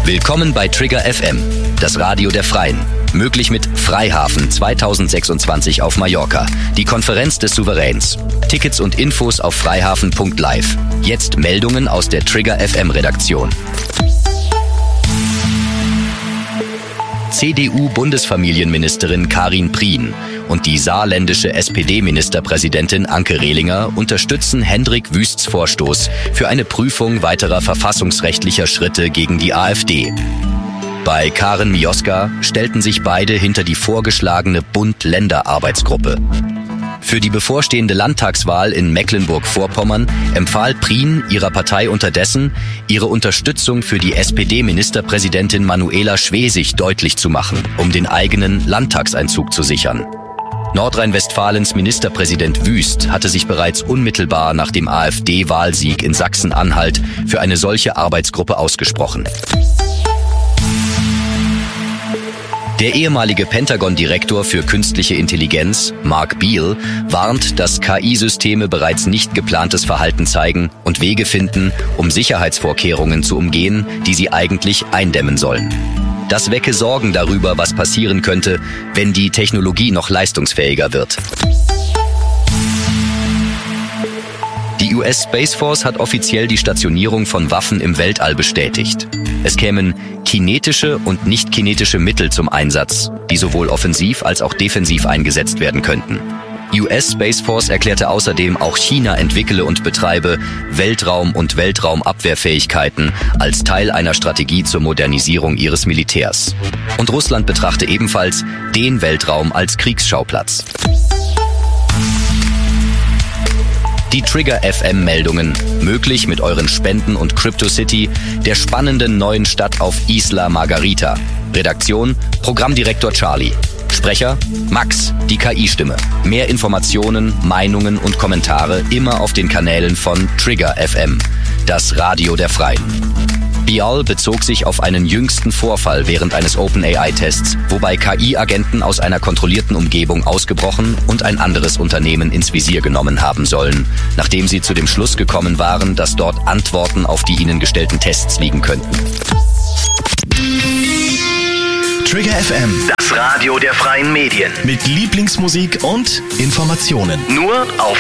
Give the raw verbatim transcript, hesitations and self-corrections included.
Willkommen bei Trigger F M, das Radio der Freien. Möglich mit Freihafen zweitausendsechsundzwanzig auf Mallorca, die Konferenz des Souveräns. Tickets und Infos auf freihafen punkt live. Jetzt Meldungen aus der Trigger F M Redaktion. C D U-Bundesfamilienministerin Karin Prien und die saarländische S P D-Ministerpräsidentin Anke Rehlinger unterstützen Hendrik Wüsts Vorstoß für eine Prüfung weiterer verfassungsrechtlicher Schritte gegen die AfD. Bei Karen Mioska stellten sich beide hinter die vorgeschlagene Bund-Länder-Arbeitsgruppe. Für die bevorstehende Landtagswahl in Mecklenburg-Vorpommern empfahl Prien ihrer Partei unterdessen, ihre Unterstützung für die S P D-Ministerpräsidentin Manuela Schwesig deutlich zu machen, um den eigenen Landtagseinzug zu sichern. Nordrhein-Westfalens Ministerpräsident Wüst hatte sich bereits unmittelbar nach dem AfD-Wahlsieg in Sachsen-Anhalt für eine solche Arbeitsgruppe ausgesprochen. Der ehemalige Pentagon-Direktor für künstliche Intelligenz, Mark Beal, warnt, dass K I-Systeme bereits nicht geplantes Verhalten zeigen und Wege finden, um Sicherheitsvorkehrungen zu umgehen, die sie eigentlich eindämmen sollen. Das wecke Sorgen darüber, was passieren könnte, wenn die Technologie noch leistungsfähiger wird. Die U S Space Force hat offiziell die Stationierung von Waffen im Weltall bestätigt. Es kämen kinetische und nicht kinetische Mittel zum Einsatz, die sowohl offensiv als auch defensiv eingesetzt werden könnten. U S Space Force erklärte außerdem, auch China entwickle und betreibe Weltraum- und Weltraumabwehrfähigkeiten als Teil einer Strategie zur Modernisierung ihres Militärs. Und Russland betrachte ebenfalls den Weltraum als Kriegsschauplatz. Die Trigger F M-Meldungen, möglich mit euren Spenden und CryptoCity, der spannenden neuen Stadt auf Isla Margarita. Redaktion, Programmdirektor Charlie. Sprecher, Max, die K I-Stimme. Mehr Informationen, Meinungen und Kommentare immer auf den Kanälen von Trigger F M, das Radio der Freien. Bial bezog sich auf einen jüngsten Vorfall während eines OpenAI-Tests, wobei K I-Agenten aus einer kontrollierten Umgebung ausgebrochen und ein anderes Unternehmen ins Visier genommen haben sollen, nachdem sie zu dem Schluss gekommen waren, dass dort Antworten auf die ihnen gestellten Tests liegen könnten. Trigger F M, das Radio der freien Medien. mit Lieblingsmusik und Informationen. Nur auf